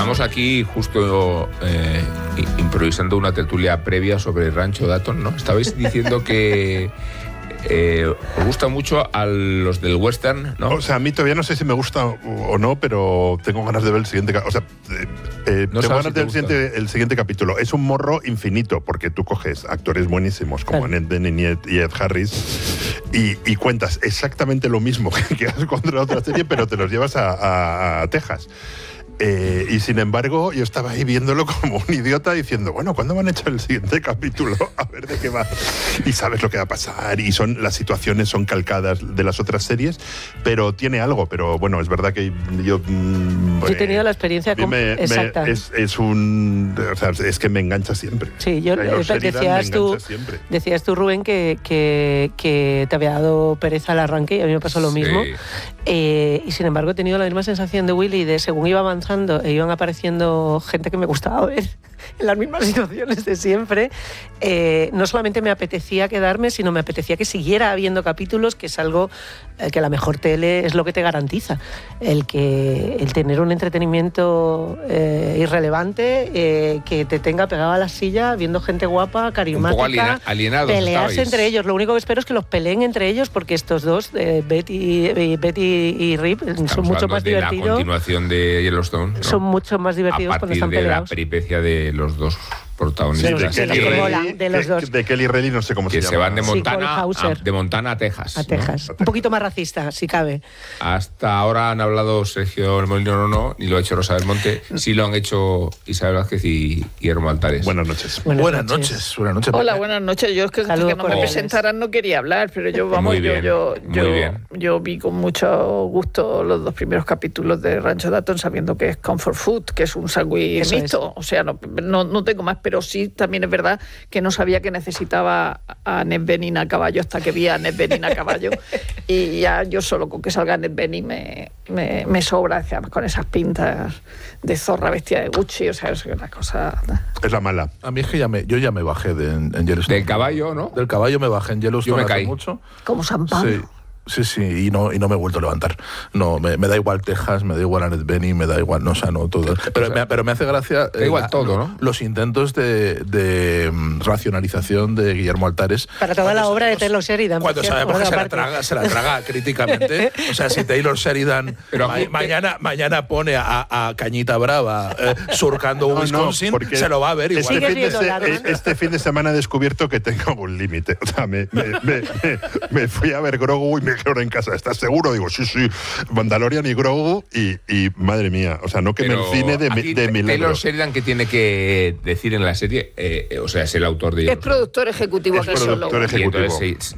Estamos aquí justo improvisando una tertulia previa sobre Rancho Dawson, ¿no? Estabais diciendo que os gusta mucho a los del western, ¿no? O sea, a mí todavía no sé si me gusta o no, pero tengo ganas de ver el siguiente tengo ganas de ver el siguiente capítulo. Es un morro infinito, porque tú coges actores buenísimos como Annette Bening y Ed Harris y cuentas exactamente lo mismo que has contado otra serie, pero te los llevas a Texas. Y sin embargo, yo estaba ahí viéndolo como un idiota diciendo, bueno, ¿cuándo van a echar el siguiente capítulo? A ver de qué va. Y sabes lo que va a pasar, y las situaciones son calcadas de las otras series, pero tiene algo. Pero bueno, es verdad que yo he tenido la experiencia exacta. Es que me engancha siempre. Sí, decías tú, Rubén, que te había dado pereza el arranque, y a mí me pasó lo mismo. Y sin embargo he tenido la misma sensación de Willy, de según iba avanzando e iban apareciendo gente que me gustaba ver en las mismas situaciones de siempre, no solamente me apetecía quedarme, sino me apetecía que siguiera habiendo capítulos, que es algo que la mejor tele es lo que te garantiza, el tener un entretenimiento irrelevante, que te tenga pegado a la silla viendo gente guapa, carismática, un poco alienados pelearse entre ellos. Lo único que espero es que los peleen entre ellos, porque estos dos, Betty y Rip, son mucho más divertidos. La continuación de Yellowstone, ¿no? Son mucho más divertidos cuando están peleados. A partir de la peripecia de los dos protagonistas. De Kelly Reilly, no sé cómo se llama. Que se van de Montana a Texas. A Texas. ¿No? Un poquito más racista, si cabe. Hasta ahora han hablado Sergio Molino, no, ni lo ha hecho Rosa del Monte. Sí lo han hecho Isabel Vázquez y Guillermo Altares. Buenas noches. Buenas noches. Hola, buenas noches. Yo es que no me presentaran no quería hablar, pero yo, vamos, yo vi con mucho gusto los 2 primeros capítulos de Rancho Dawson, sabiendo que es comfort food, que es un sándwich mixto. O sea, no tengo más, pero sí también es verdad que no sabía que necesitaba a Annette Bening a caballo hasta que vi a Annette Bening a caballo. Y ya yo solo con que salga Annette Bening me sobra, con esas pintas de zorra vestida de Gucci. O sea, es una cosa... Es la mala. A mí es que yo ya me bajé en Yellowstone. Del caballo, ¿no? Del caballo me bajé en Yellowstone. Yo me caí mucho. Como San Pablo. Sí. Sí, y no me he vuelto a levantar. No, me da igual Texas, me da igual Annette Bening, me da igual, todo. Pero me hace gracia... Da igual todo, ¿no? Los intentos de racionalización de Guillermo Altares. Para toda la obra de Taylor Sheridan. Cuando sabemos que se la traga críticamente. O sea, si Taylor Sheridan mañana pone a Cañita Brava surcando Wisconsin, se lo va a ver igual. Este fin de semana he descubierto que tengo un límite. O sea, me fui a ver Grogu y me quedo en casa. ¿Estás seguro? Digo, sí, Mandalorian y Grogu y madre mía, o sea, no que me encine de milagro. Taylor Sheridan, ¿qué tiene que decir en la serie? O sea, es el autor de... Es productor ejecutivo. Es productor ejecutivo.